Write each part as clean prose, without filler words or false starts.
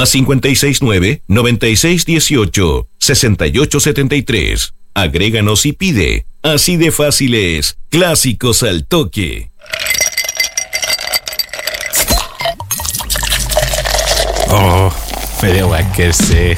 Más 569-9618-6873. Agréganos y pide. Así de fácil es. Clásicos al toque. Oh, pero Walkerse.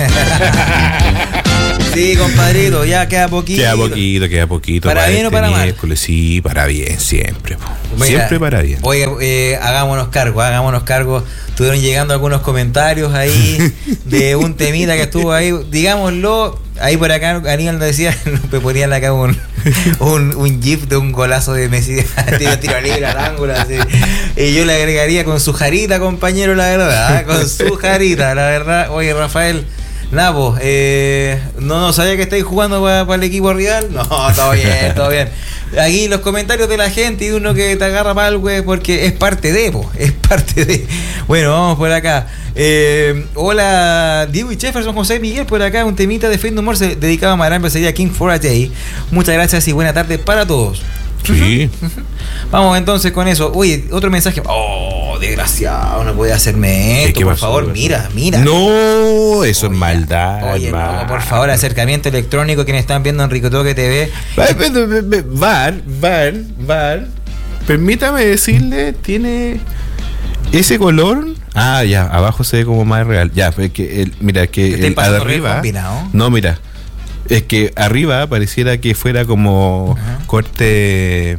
Sí, compadrito, ya queda poquito. Queda poquito. ¿Para bien o para mal? Miércoles, sí, para bien, siempre. Mira, siempre para bien. Oye, hagámonos cargo. Estuvieron llegando algunos comentarios ahí de un temita que estuvo ahí, digámoslo. Ahí por acá Aníbal nos decía, me ponían acá un gif de un golazo de Messi, tiro libre al ángulo, así. Y yo le agregaría con su jarita, compañero, la verdad, con su jarita, la verdad. Oye, Rafael Napo, no sabía que estáis jugando para el equipo rival. No, todo bien. Aquí los comentarios de la gente y de uno que te agarra mal, güey, porque es parte de. Bueno, vamos por acá. Hola, Diego y Jefferson, José Miguel, por acá, un temita de Fade No More dedicado a Marán, sería King for a Day. Muchas gracias y buena tarde para todos. Sí. Vamos entonces con eso. Oye, otro mensaje. Oh, desgraciado, no puede hacerme esto, por favor, mira. No, eso es maldad. Oye, no, por favor, acercamiento electrónico, quienes están viendo Enrique Toque TV. Var. Permítame decirle, tiene ese color. Ah, ya, abajo se ve como más real. Ya, es que mira, que el arriba. No, mira. Es que arriba pareciera que fuera como corte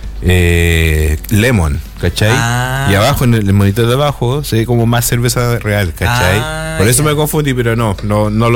lemon, ¿cachai? Y abajo, en el monitor de abajo, se ve como más cerveza real, ¿cachai? Por eso me confundí, pero no lo